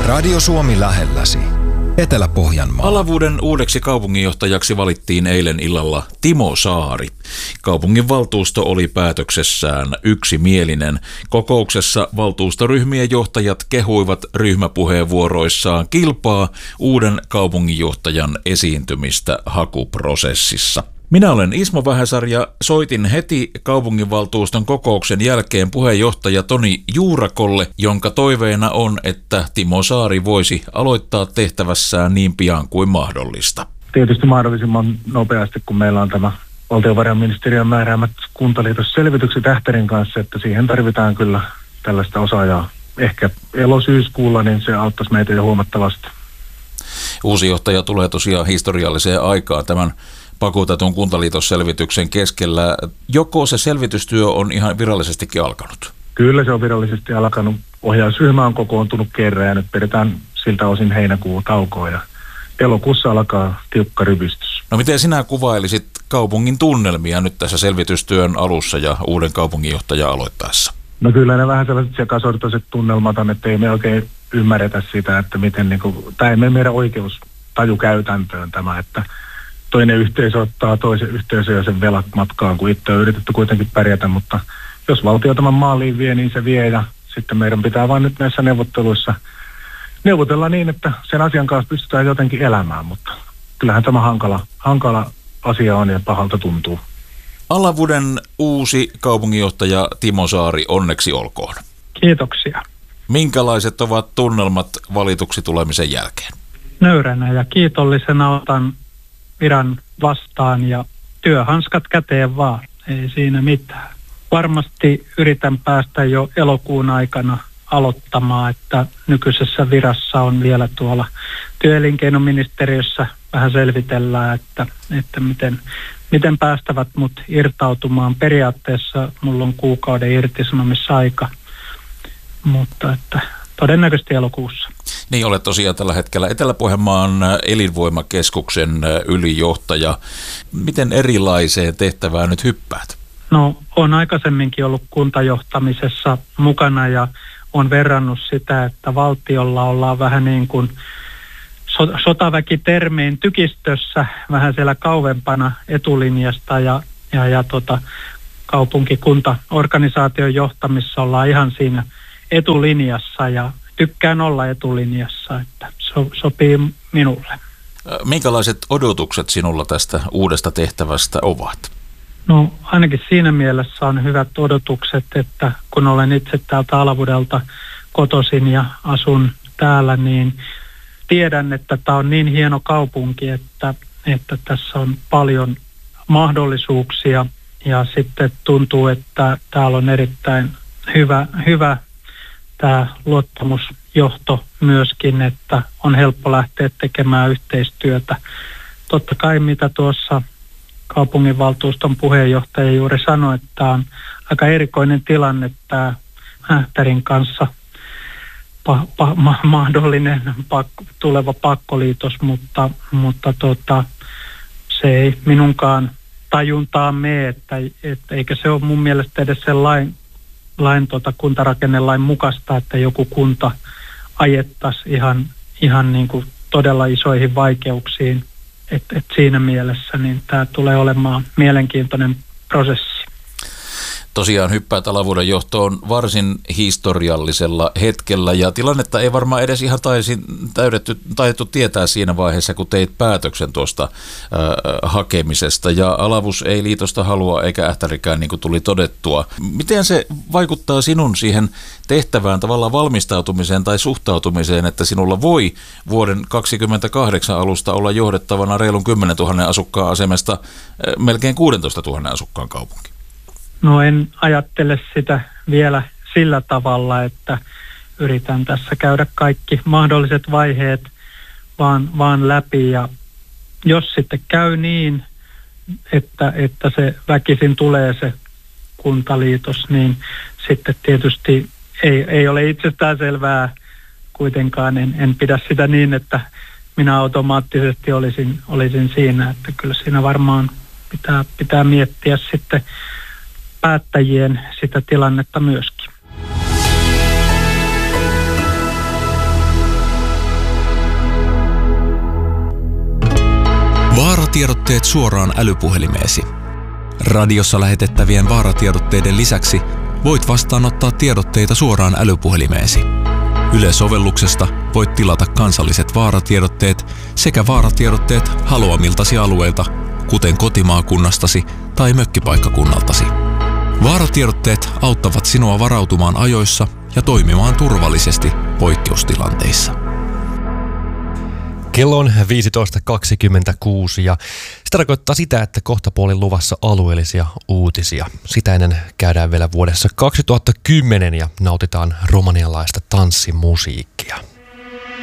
Radio Suomi lähelläsi. Etelä-Pohjanmaa. Alavuuden uudeksi kaupunginjohtajaksi valittiin eilen illalla Timo Saari. Kaupunginvaltuusto oli päätöksessään yksimielinen. Kokouksessa valtuustoryhmien johtajat kehuivat ryhmäpuheenvuoroissaan kilpaa uuden kaupunginjohtajan esiintymistä hakuprosessissa. Minä olen Ismo Vähäsarja ja soitin heti kaupunginvaltuuston kokouksen jälkeen puheenjohtaja Toni Juurakolle, jonka toiveena on, että Timo Saari voisi aloittaa tehtävässään niin pian kuin mahdollista. Tietysti mahdollisimman nopeasti, kun meillä on tämä valtiovarainministeriön määräämät kuntaliitosselvitykset Ähtärin kanssa, että siihen tarvitaan kyllä tällaista osaajaa. Ehkä elosyyskuulla, niin se auttaisi meitä jo huomattavasti. Uusi johtaja tulee tosiaan historialliseen aikaan tämän pakotetun kuntaliitosselvityksen keskellä. Joko se selvitystyö on ihan virallisestikin alkanut? Kyllä se on virallisesti alkanut. Ohjausryhmä on kokoontunut kerran ja nyt pidetään siltä osin heinäkuun taukoa ja elokuussa alkaa tiukka rypistys. No miten sinä kuvailisit kaupungin tunnelmia nyt tässä selvitystyön alussa ja uuden kaupunginjohtajan aloittaessa? No kyllä ne vähän sellaiset sekasortoiset tunnelmat on, että ei me oikein ymmärretä sitä, että miten tämä ei mene meidän oikeustajukäytäntöön tämä, että toinen yhteisö ottaa toisen yhteisön ja sen velat matkaan, kun itse on yritetty kuitenkin pärjätä, mutta jos valtio tämän maaliin vie, niin se vie ja sitten meidän pitää vain nyt näissä neuvotteluissa neuvotella niin, että sen asian kanssa pystytään jotenkin elämään, mutta kyllähän tämä hankala asia on ja pahalta tuntuu. Alavuuden uusi kaupunginjohtaja Timo Saari, onneksi olkoon. Kiitoksia. Minkälaiset ovat tunnelmat valituksi tulemisen jälkeen? Nöyränä ja kiitollisena otan viran vastaan ja työhanskat käteen vaan, ei siinä mitään. Varmasti yritän päästä jo elokuun aikana aloittamaan, että nykyisessä virassa on vielä tuolla työ-elinkeinoministeriössä vähän selvitellään, että miten päästävät mut irtautumaan. Periaatteessa mulla on kuukauden irtisanomisaika, mutta että todennäköisesti elokuussa. Niin, olet tosiaan tällä hetkellä Etelä-Pohjanmaan elinvoimakeskuksen ylijohtaja. Miten erilaiseen tehtävään nyt hyppäät? No, olen aikaisemminkin ollut kuntajohtamisessa mukana ja olen verrannut sitä, että valtiolla ollaan vähän niin kuin sotaväkitermein tykistössä, vähän siellä kauempana etulinjasta ja kaupunkikuntaorganisaation johtamissa ollaan ihan siinä etulinjassa ja tykkään olla etulinjassa, että sopii minulle. Minkälaiset odotukset sinulla tästä uudesta tehtävästä ovat? No ainakin siinä mielessä on hyvät odotukset, että kun olen itse täältä Alavudelta kotoisin ja asun täällä, niin tiedän, että tämä on niin hieno kaupunki, että tässä on paljon mahdollisuuksia ja sitten tuntuu, että täällä on erittäin hyvä tämä luottamusjohto myöskin, että on helppo lähteä tekemään yhteistyötä. Totta kai mitä tuossa kaupunginvaltuuston puheenjohtaja juuri sanoi, että tämä on aika erikoinen tilanne tämä Ähtärin kanssa mahdollinen tuleva pakkoliitos, mutta se ei minunkaan tajuntaan mene, että eikä se ole mun mielestä edes sen lain kuntarakennelain mukaista, että joku kunta ajettaisiin ihan niin kuin todella isoihin vaikeuksiin. Et siinä mielessä niin tämä tulee olemaan mielenkiintoinen prosessi. Tosiaan hyppäät Alavuuden johtoon varsin historiallisella hetkellä ja tilannetta ei varmaan edes ihan taidettu tietää siinä vaiheessa, kun teit päätöksen tuosta hakemisesta ja Alavus ei liitosta halua eikä Ähtärikään, niin kuin tuli todettua. Miten se vaikuttaa sinun siihen tehtävään tavallaan valmistautumiseen tai suhtautumiseen, että sinulla voi vuoden 2028 alusta olla johdettavana reilun 10 000 asukkaan asemesta melkein 16 000 asukkaan kaupunki? No en ajattele sitä vielä sillä tavalla, että yritän tässä käydä kaikki mahdolliset vaiheet vaan läpi ja jos sitten käy niin, että se väkisin tulee se kuntaliitos, niin sitten tietysti ei ole itsestään selvää kuitenkaan. En pidä sitä niin, että minä automaattisesti olisin siinä, että kyllä siinä varmaan pitää miettiä sitten päättäjien sitä tilannetta myöskin. vaaratiedotteet suoraan älypuhelimeesi. Radiossa lähetettävien vaaratiedotteiden lisäksi voit vastaanottaa tiedotteita suoraan älypuhelimeesi. Yle-sovelluksesta voit tilata kansalliset vaaratiedotteet sekä vaaratiedotteet haluamiltasi alueilta, kuten kotimaakunnastasi tai mökkipaikkakunnaltasi. Vaaratiedotteet auttavat sinua varautumaan ajoissa ja toimimaan turvallisesti poikkeustilanteissa. Kello on 15.26 ja se tarkoittaa sitä, että kohtapuolin luvassa alueellisia uutisia. Sitä ennen käydään vielä vuodessa 2010 ja nautitaan romanialaista tanssimusiikkia.